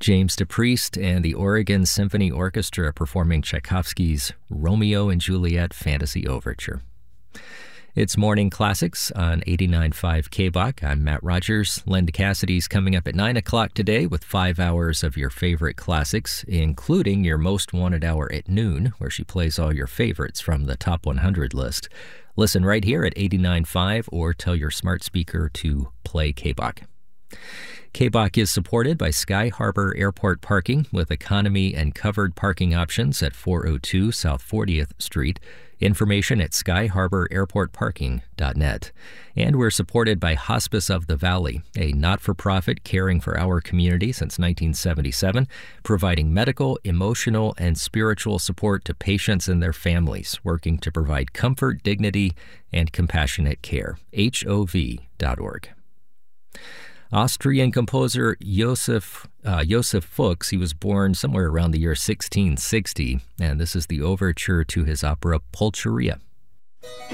James DePriest and the Oregon Symphony Orchestra performing Tchaikovsky's Romeo and Juliet Fantasy Overture. It's Morning Classics on 89.5 KBOK. I'm Matt Rogers. Linda Cassidy's coming up at 9 o'clock today with 5 hours of your favorite classics, including your Most Wanted Hour at noon, where she plays all your favorites from the Top 100 list. Listen right here at 89.5 or tell your smart speaker to play KBOK. KBOK is supported by Sky Harbor Airport Parking with economy and covered parking options at 402 South 40th Street. Information at skyharbor-airportparking.net. And we're supported by Hospice of the Valley, a not-for-profit caring for our community since 1977, providing medical, emotional, and spiritual support to patients and their families, working to provide comfort, dignity, and compassionate care. HOV.org. Austrian composer Josef Fuchs, he was born somewhere around the year 1660, and this is the overture to his opera Pulcheria.